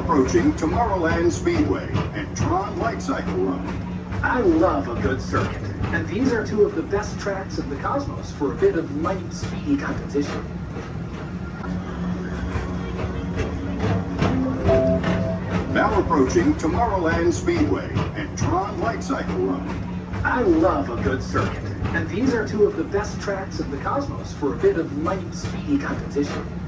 approaching Tomorrowland Speedway and Tron Light Cycle Run. I love a good circuit, and these are two of the best tracks in the cosmos for a bit of light, speedy competition. Now approaching Tomorrowland Speedway and Tron Light Cycle Run. I love a good circuit, and these are two of the best tracks in the cosmos for a bit of light, speedy competition.